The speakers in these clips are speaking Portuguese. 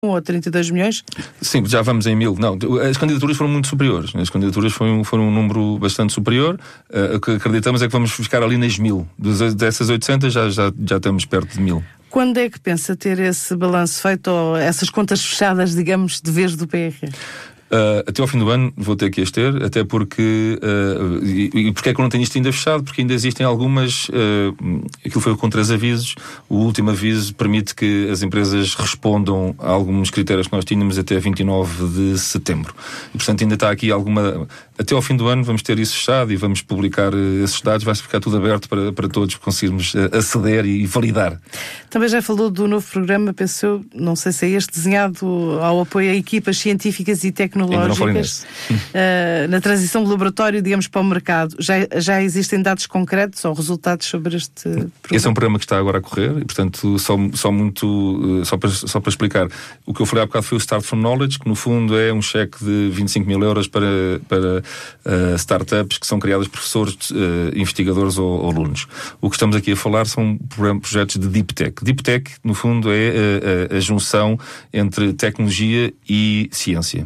ou 32 milhões? Sim, já vamos em 1000. Não, as candidaturas foram muito superiores. As candidaturas foram um número bastante superior. O que acreditamos é que vamos ficar ali nas 1000. Dessas 800 já estamos perto de 1000. Quando é que pensa ter esse balanço feito ou essas contas fechadas, digamos, de vez do PR? Até ao fim do ano vou ter que as ter, até porque e porque é que eu não tenho isto ainda fechado? Porque ainda existem algumas, aquilo foi com 3 avisos. O último aviso permite que as empresas respondam a alguns critérios que nós tínhamos até 29 de setembro e portanto ainda está aqui alguma, até ao fim do ano vamos ter isso fechado e vamos publicar esses dados, vai ficar tudo aberto para todos conseguirmos aceder e validar. Também já falou do novo programa, pensou, não sei se é este, desenhado ao apoio a equipas científicas e tecnológicas na transição do laboratório, digamos, para o mercado. Já existem dados concretos ou resultados sobre este programa? Esse é um programa que está agora a correr e, portanto, só para explicar, o que eu falei há bocado foi o Start from Knowledge, que no fundo é um cheque de 25 mil euros para startups que são criadas por professores, investigadores ou alunos. O que estamos aqui a falar são projetos de Deep Tech. Deep Tech, no fundo, é a junção entre tecnologia e ciência.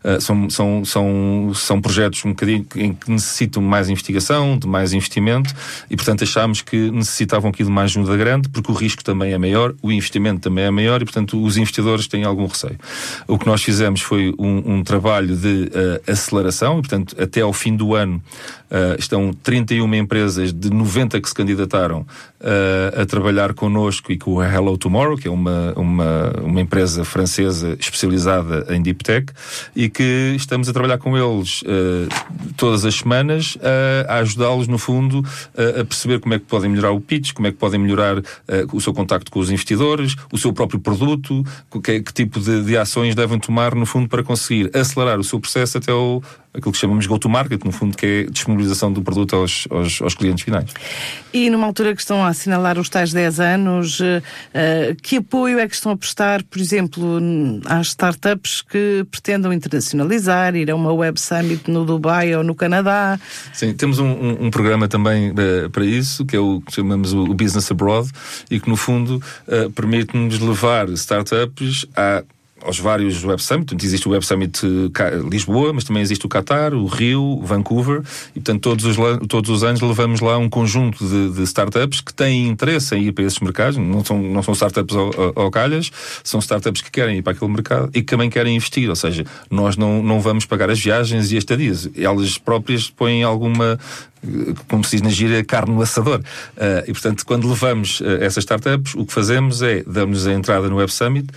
São projetos um bocadinho em que necessitam de mais investigação, de mais investimento e, portanto, achámos que necessitavam aqui de mais ajuda grande, porque o risco também é maior, o investimento também é maior e, portanto, os investidores têm algum receio. O que nós fizemos foi um trabalho de aceleração e, portanto, até ao fim do ano estão 31 empresas de 90 que se candidataram a trabalhar connosco e com a Hello Tomorrow, que é uma empresa francesa especializada em Deep Tech e que estamos a trabalhar com eles todas as semanas a ajudá-los, no fundo, a perceber como é que podem melhorar o pitch, como é que podem melhorar o seu contacto com os investidores, o seu próprio produto, que tipo de ações devem tomar, no fundo, para conseguir acelerar o seu processo até aquilo que chamamos go-to-market, no fundo, que é a disponibilização do produto aos clientes finais. E numa altura que estão a assinalar os tais 10 anos, que apoio é que estão a prestar, por exemplo, às startups que pretendam internacionalizar, ir a uma Web Summit no Dubai ou no Canadá? Sim, temos um programa também para isso, que é o que chamamos o Business Abroad, e que, no fundo, permite-nos levar startups aos vários Web Summit. Portanto, existe o Web Summit Lisboa, mas também existe o Qatar, o Rio, Vancouver, e portanto todos os anos levamos lá um conjunto de startups que têm interesse em ir para esses mercados. Não são startups ao calhas, são startups que querem ir para aquele mercado e que também querem investir, ou seja, nós não vamos pagar as viagens e as estadias. Elas próprias põem alguma, como se diz na gíria, carne no assador. E portanto, quando levamos essas startups, o que fazemos é damos a entrada no Web Summit,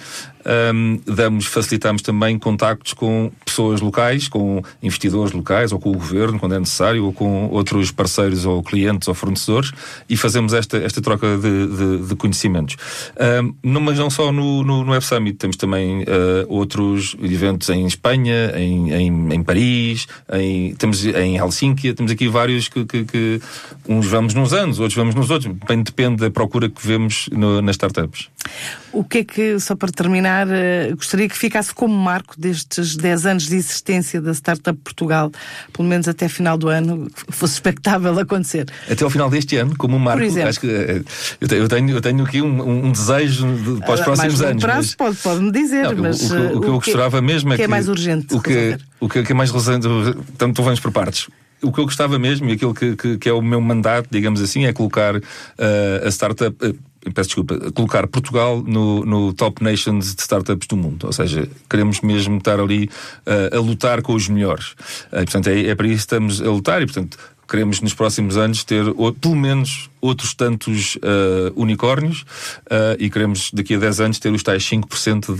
facilitamos também contactos com pessoas locais, com investidores locais ou com o governo, quando é necessário, ou com outros parceiros ou clientes ou fornecedores, e fazemos esta troca de conhecimentos. Mas não só no Web Summit, temos também outros eventos em Espanha, em Paris, temos em Helsínquia, temos aqui vários que uns vamos nos anos, outros vamos nos outros, bem depende da procura que vemos nas startups. O que é que, só para terminar, gostaria que ficasse como marco destes 10 anos de existência da Startup Portugal, pelo menos até final do ano, que fosse expectável acontecer? Até ao final deste ano, como um marco, acho que eu tenho aqui um desejo para os próximos anos. Prazo, pode-me dizer, mas o que eu gostava mesmo é que é mais urgente. O que é mais relevante, então vamos por partes. O que eu gostava mesmo, e aquilo que é o meu mandato, digamos assim, é colocar a startup... colocar Portugal no top nations de startups do mundo. Ou seja, queremos mesmo estar ali a lutar com os melhores. Portanto, é para isso que estamos a lutar e, portanto, queremos nos próximos anos ter pelo menos outros tantos unicórnios e queremos daqui a 10 anos ter os tais 5%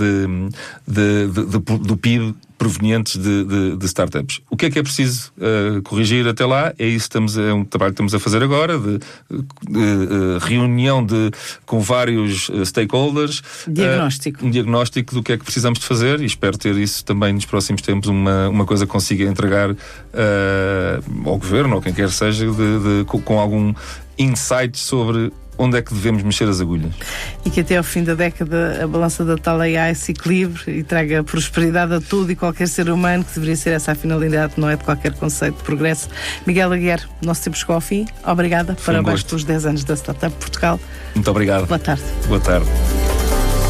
do PIB provenientes de startups. O que é preciso corrigir até lá? É um trabalho que estamos a fazer agora, de reunião com vários stakeholders. Diagnóstico. Um diagnóstico do que é que precisamos de fazer, e espero ter isso também nos próximos tempos, uma coisa que consiga entregar ao governo, ou quem quer seja, com algum insight sobre onde é que devemos mexer as agulhas. E que até ao fim da década a balança da tal AI se equilibre e traga prosperidade a tudo e qualquer ser humano, que deveria ser essa a finalidade, não é de qualquer conceito de progresso. Miguel Aguiar, o nosso tempo chegou ao fim. Obrigada. Parabéns pelos 10 anos da Startup Portugal. Muito obrigado. Boa tarde. Boa tarde.